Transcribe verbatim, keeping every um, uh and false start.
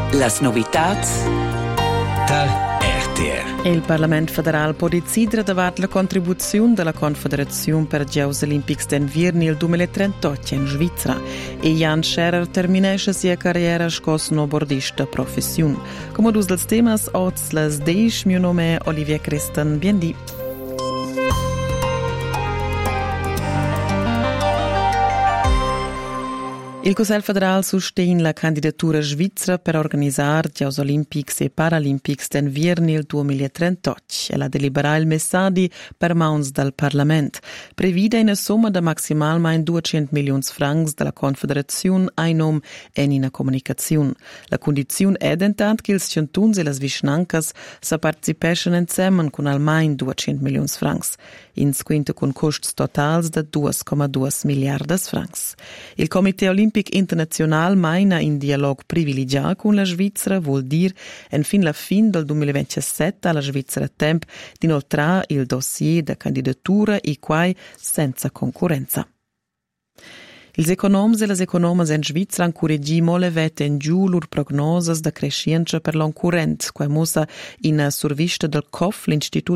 Las novitats da R T R. Il Parlament federal può decidere davant la contribuzione della Confederazione per gli Giochi Olimpici d'inverno il duemilatrentotto in Svizzera e Jan Scherer terminesce sia carriera sco snowboardista professione. Come dus dels temas oz las deish, mio nome è Olivia Christen, biendi. Il Consiglio federal sostiene la candidatura svizzera per organizzare gli Giochi Olimpici e Paralimpici d'inverno il duemilatrentotto e la delibera il messaggio per mans del Parlament. Prevede una somma da maximalmente duecento milioni francs della Confederazione ai nom e in una comunicazione. La condizione è intanto che i cantoni e le vicinanze si partecipano insieme con almeno duecento milioni francs, in squinto con costi totali di due virgola due miliardi francs. Il Comité Olimpico internazional maina in dialogo privilegiato con la Svizzera vuol dire en fin la fin del duemilaventisette alla Svizzera temp di inoltrare il dossier da candidatura e quai senza concorrenza. Ils economs e las economas in Svizzera han correggi molevet in giù lur prognoses da crescenza per l'an current, quai mossa in survista del C O F, l'Istituto